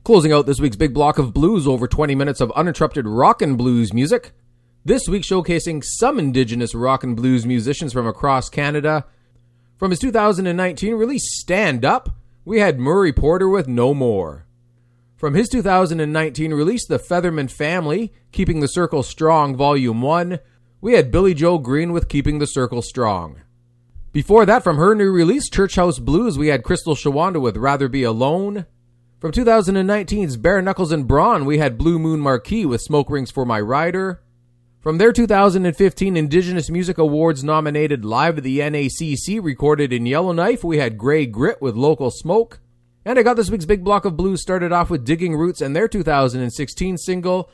Closing out this week's big block of blues, over 20 minutes of uninterrupted rock and blues music. This week showcasing some Indigenous rock and blues musicians from across Canada. From his 2019 release, Stand Up, we had Murray Porter with No More. From his 2019 release, The Featherman Family, Keeping the Circle Strong, Volume 1, we had Billy Joe Green with Keeping the Circle Strong. Before that, from her new release, Church House Blues, we had Crystal Shawanda with Rather Be Alone. From 2019's Bare Knuckles and Brawn, we had Blue Moon Marquis with Smoke Rings for My Rider. From their 2015 Indigenous Music Awards nominated Live at the NACC recorded in Yellowknife, we had Grey Grit with Local Smoke. And I got this week's big block of blues started off with Digging Roots and their 2016 single,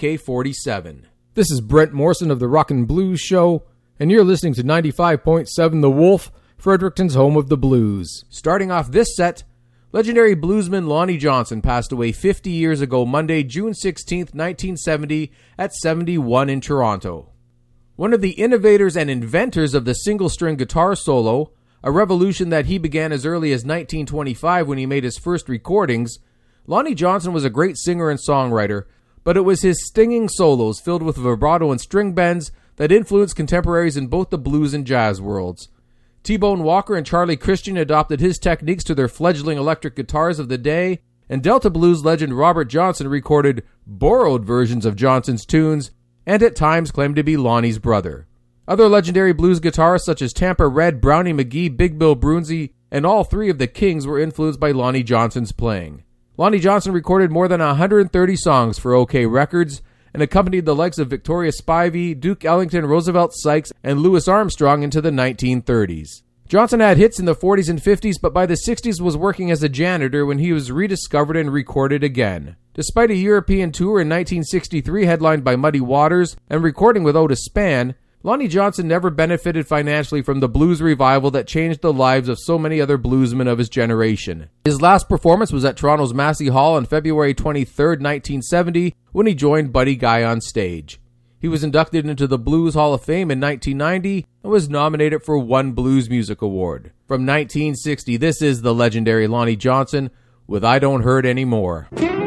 AK-47. This is Brent Morrison of the Rock and Blues Show, and you're listening to 95.7 The Wolf, Fredericton's home of the blues. Starting off this set, legendary bluesman Lonnie Johnson passed away 50 years ago, Monday, June 16, 1970, at 71 in Toronto. One of the innovators and inventors of the single-string guitar solo, a revolution that he began as early as 1925 when he made his first recordings, Lonnie Johnson was a great singer and songwriter, but it was his stinging solos filled with vibrato and string bends that influenced contemporaries in both the blues and jazz worlds. T-Bone Walker and Charlie Christian adopted his techniques to their fledgling electric guitars of the day, and Delta blues legend Robert Johnson recorded borrowed versions of Johnson's tunes, and at times claimed to be Lonnie's brother. Other legendary blues guitarists such as Tampa Red, Brownie McGee, Big Bill Broonzy, and all three of the Kings were influenced by Lonnie Johnson's playing. Lonnie Johnson recorded more than 130 songs for OK Records, and accompanied the likes of Victoria Spivey, Duke Ellington, Roosevelt Sykes, and Louis Armstrong into the 1930s. Johnson had hits in the 40s and 50s, but by the 60s was working as a janitor when he was rediscovered and recorded again. Despite a European tour in 1963 headlined by Muddy Waters and recording with Otis Spann, Lonnie Johnson never benefited financially from the blues revival that changed the lives of so many other bluesmen of his generation. His last performance was at Toronto's Massey Hall on February 23, 1970, when he joined Buddy Guy on stage. He was inducted into the Blues Hall of Fame in 1990 and was nominated for one Blues Music Award. From 1960, this is the legendary Lonnie Johnson with I Don't Hurt Anymore.